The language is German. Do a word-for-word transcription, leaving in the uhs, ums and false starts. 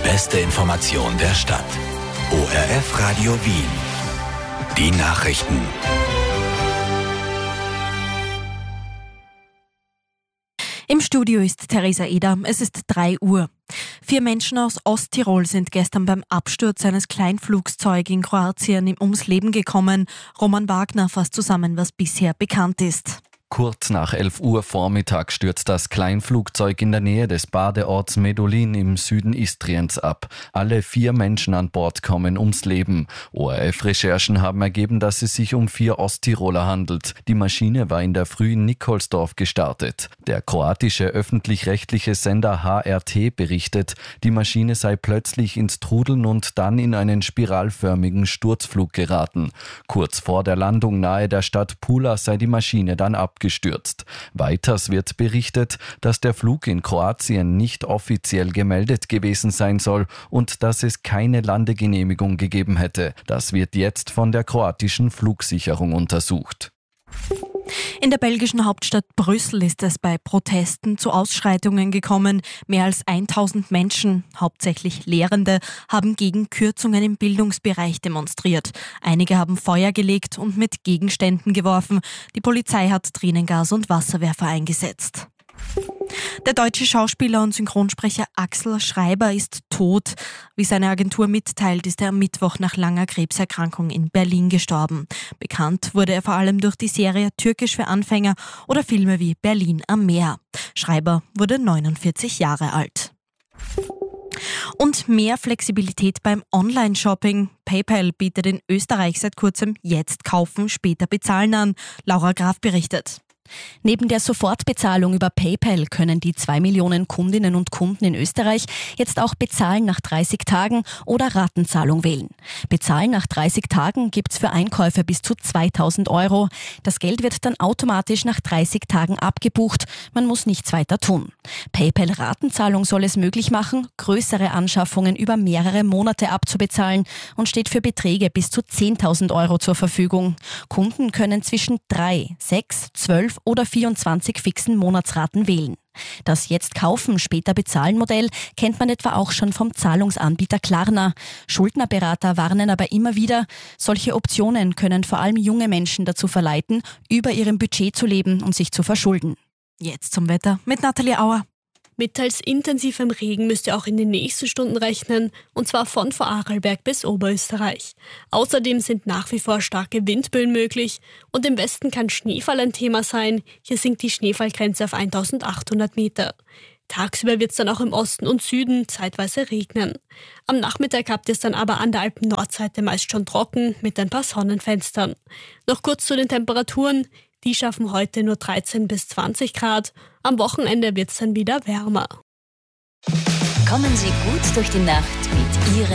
beste Information der Stadt. O R F Radio Wien. Die Nachrichten. Im Studio ist Theresa Eder. Es ist drei Uhr. Vier Menschen aus Osttirol sind gestern beim Absturz eines Kleinflugzeugs in Kroatien ums Leben gekommen. Roman Wagner fasst zusammen, was bisher bekannt ist. Kurz nach elf Uhr Vormittag stürzt das Kleinflugzeug in der Nähe des Badeorts Medulin im Süden Istriens ab. Alle vier Menschen an Bord kommen ums Leben. O R F-Recherchen haben ergeben, dass es sich um vier Osttiroler handelt. Die Maschine war in der Früh in Nikolsdorf gestartet. Der kroatische öffentlich-rechtliche Sender H R T berichtet, die Maschine sei plötzlich ins Trudeln und dann in einen spiralförmigen Sturzflug geraten. Kurz vor der Landung nahe der Stadt Pula sei die Maschine dann abgestürzt. Gestürzt. Weiters wird berichtet, dass der Flug in Kroatien nicht offiziell gemeldet gewesen sein soll und dass es keine Landegenehmigung gegeben hätte. Das wird jetzt von der kroatischen Flugsicherung untersucht. In der belgischen Hauptstadt Brüssel ist es bei Protesten zu Ausschreitungen gekommen. Mehr als tausend Menschen, hauptsächlich Lehrende, haben gegen Kürzungen im Bildungsbereich demonstriert. Einige haben Feuer gelegt und mit Gegenständen geworfen. Die Polizei hat Tränengas und Wasserwerfer eingesetzt. Der deutsche Schauspieler und Synchronsprecher Axel Schreiber ist tot. Wie seine Agentur mitteilt, ist er am Mittwoch nach langer Krebserkrankung in Berlin gestorben. Bekannt wurde er vor allem durch die Serie Türkisch für Anfänger oder Filme wie Berlin am Meer. Schreiber wurde neunundvierzig Jahre alt. Und mehr Flexibilität beim Online-Shopping. PayPal bietet in Österreich seit kurzem jetzt kaufen, später bezahlen an. Laura Graf berichtet. Neben der Sofortbezahlung über PayPal können die zwei Millionen Kundinnen und Kunden in Österreich jetzt auch Bezahlen nach dreißig Tagen oder Ratenzahlung wählen. Bezahlen nach dreißig Tagen gibt's für Einkäufe bis zu zweitausend Euro. Das Geld wird dann automatisch nach dreißig Tagen abgebucht. Man muss nichts weiter tun. PayPal Ratenzahlung soll es möglich machen, größere Anschaffungen über mehrere Monate abzubezahlen und steht für Beträge bis zu zehntausend Euro zur Verfügung. Kunden können zwischen drei, sechs, zwölf oder vierundzwanzig fixen Monatsraten wählen. Das Jetzt-Kaufen, Später-Bezahlen-Modell kennt man etwa auch schon vom Zahlungsanbieter Klarna. Schuldnerberater warnen aber immer wieder, solche Optionen können vor allem junge Menschen dazu verleiten, über ihrem Budget zu leben und sich zu verschulden. Jetzt zum Wetter mit Nathalie Auer. Mit teils intensivem Regen müsst ihr auch in den nächsten Stunden rechnen, und zwar von Vorarlberg bis Oberösterreich. Außerdem sind nach wie vor starke Windböen möglich und im Westen kann Schneefall ein Thema sein. Hier sinkt die Schneefallgrenze auf eintausendachthundert Meter. Tagsüber wird es dann auch im Osten und Süden zeitweise regnen. Am Nachmittag habt ihr es dann aber an der Alpen-Nordseite meist schon trocken mit ein paar Sonnenfenstern. Noch kurz zu den Temperaturen. Die schaffen heute nur dreizehn bis zwanzig Grad. Am Wochenende wird es dann wieder wärmer. Kommen Sie gut durch die Nacht mit Ihrem